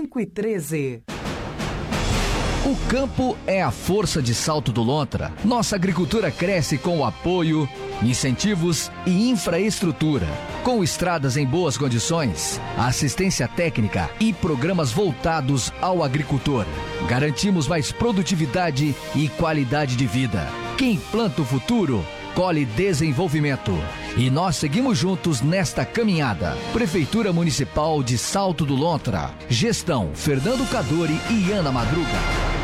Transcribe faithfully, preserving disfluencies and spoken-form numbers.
cinco e treze. O campo é a força de Salto do Lontra. Nossa agricultura cresce com o apoio, incentivos e infraestrutura. Com estradas em boas condições, assistência técnica e programas voltados ao agricultor. Garantimos mais produtividade e qualidade de vida. Quem planta o futuro, colhe desenvolvimento. E nós seguimos juntos nesta caminhada. Prefeitura Municipal de Salto do Lontra. Gestão Fernando Cadori e Ana Madruga.